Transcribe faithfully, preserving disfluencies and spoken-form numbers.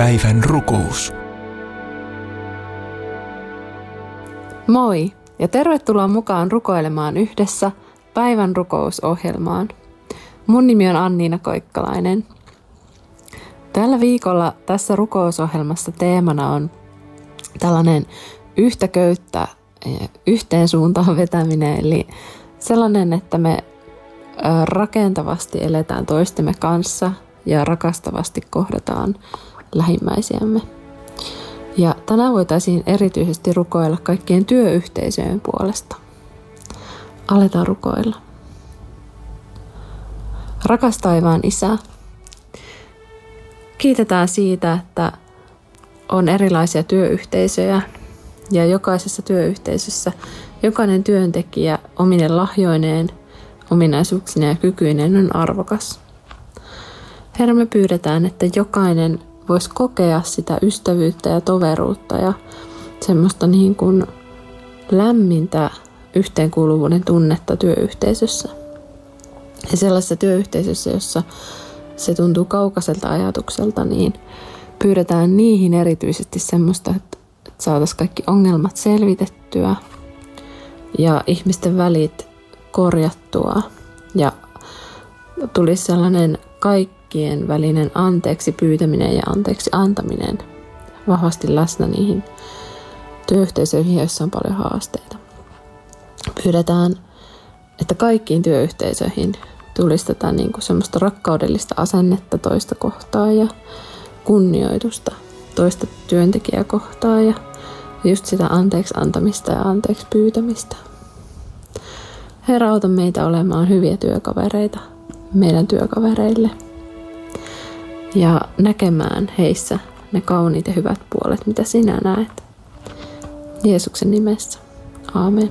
Päivän rukous. Moi ja tervetuloa mukaan rukoilemaan yhdessä päivän rukousohjelmaan. Mun nimi on Anniina Koikkalainen. Tällä viikolla tässä rukousohjelmassa teemana on tällainen yhtä köyttä yhteen suuntaan vetäminen, eli sellainen, että me rakentavasti eletään toistemme kanssa ja rakastavasti kohdataan lähimmäisiämme. Ja tänään voitaisiin erityisesti rukoilla kaikkien työyhteisöjen puolesta. Aletaan rukoilla. Rakas taivaan Isä, kiitetään siitä, että on erilaisia työyhteisöjä ja jokaisessa työyhteisössä jokainen työntekijä omine lahjoineen, ominaisuuksineen ja kykyineen on arvokas. Herra, me pyydetään, että jokainen voisi kokea sitä ystävyyttä ja toveruutta ja semmoista niin kuin lämmintä yhteenkuuluvuuden tunnetta työyhteisössä. Ja sellaisessa työyhteisössä, jossa se tuntuu kaukaiselta ajatukselta, niin pyydetään niihin erityisesti semmoista, että saataisiin kaikki ongelmat selvitettyä ja ihmisten välit korjattua ja tulisi sellainen kaikkien välinen anteeksi pyytäminen ja anteeksi antaminen vahvasti läsnä niihin työyhteisöihin, joissa on paljon haasteita. Pyydetään, että kaikkiin työyhteisöihin tulisi tätä niin kuin semmoista rakkaudellista asennetta toista kohtaan ja kunnioitusta toista työntekijää kohtaan ja just sitä anteeksi antamista ja anteeksi pyytämistä. Herra, auta meitä olemaan hyviä työkavereita meidän työkavereille ja näkemään heissä ne kauniit ja hyvät puolet, mitä sinä näet. Jeesuksen nimessä. Aamen.